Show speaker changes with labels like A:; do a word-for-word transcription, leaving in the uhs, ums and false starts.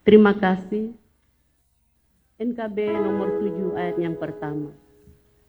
A: Terima kasih. N K B nomor tujuh ayat yang pertama.